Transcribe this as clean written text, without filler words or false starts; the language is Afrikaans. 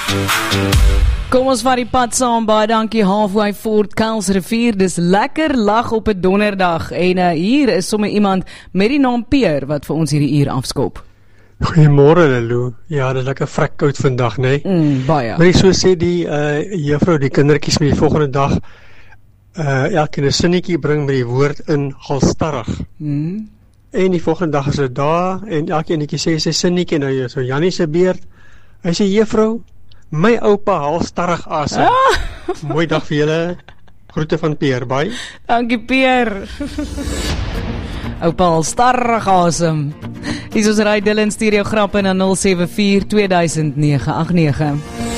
Kom ons vat die pad saam, baie dankie Halfway Fort Kuilsrivier, dis lekker lag op 'n donderdag, en hier is sommer iemand met die naam Peer, wat vir ons hierdie uur afskop. Goeiemôre Lulu, ja, dit is lekker vrek koud vandag, nee. Baie. Maar so sê die juffrou, die kindertjies met die volgende dag, elkeen 'n sinnetjie bring met die woord in halstarrig. En die volgende dag is dit daar, en elkeen sê sy sinnetjie, nou so Jannie se beurt, hy sê juffrou, my oupa haal starrig asem. Mooi dag vir julle. Groete van Peer, bye. Dankie Peer. Oupa haal starrig asem. Hier is ons Ry Dillon studio grappe na 074 2009 89.